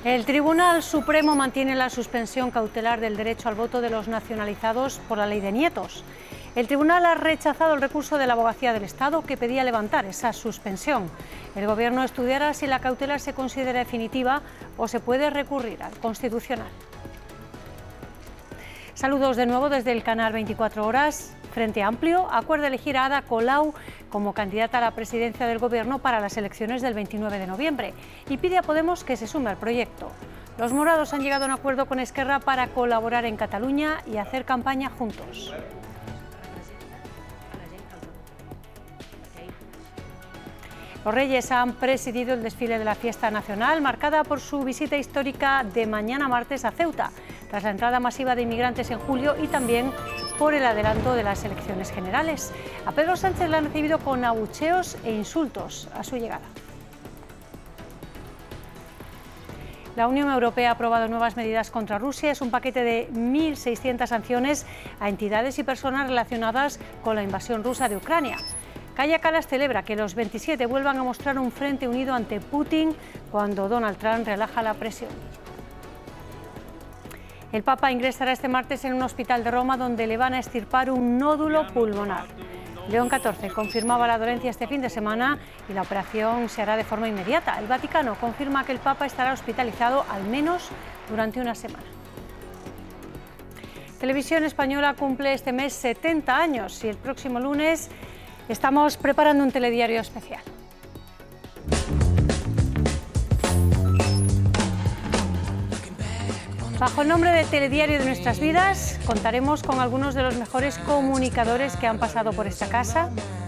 El Tribunal Supremo mantiene la suspensión cautelar del derecho al voto de los nacionalizados por la ley de nietos. El tribunal ha rechazado el recurso de la Abogacía del Estado que pedía levantar esa suspensión. El Gobierno estudiará si la cautelar se considera definitiva o se puede recurrir al Constitucional. Saludos de nuevo desde el canal 24 Horas. Frente Amplio acuerda elegir a Ada Colau como candidata a la presidencia del Gobierno para las elecciones del 29 de noviembre y pide a Podemos que se sume al proyecto. Los morados han llegado a un acuerdo con Esquerra para colaborar en Cataluña y hacer campaña juntos. Los Reyes han presidido el desfile de la fiesta nacional, marcada por su visita histórica de mañana martes a Ceuta, tras la entrada masiva de inmigrantes en julio y también por el adelanto de las elecciones generales. A Pedro Sánchez le han recibido con abucheos e insultos a su llegada. La Unión Europea ha aprobado nuevas medidas contra Rusia. Es un paquete de 1.600 sanciones a entidades y personas relacionadas con la invasión rusa de Ucrania. Kaja Kallas celebra que los 27 vuelvan a mostrar un frente unido ante Putin cuando Donald Trump relaja la presión. El Papa ingresará este martes en un hospital de Roma donde le van a extirpar un nódulo pulmonar. León XIV confirmaba la dolencia este fin de semana y la operación se hará de forma inmediata. El Vaticano confirma que el Papa estará hospitalizado al menos durante una semana. Televisión Española cumple este mes 70 años y el próximo lunes estamos preparando un telediario especial. Bajo el nombre de Telediario de Nuestras Vidas, contaremos con algunos de los mejores comunicadores que han pasado por esta casa.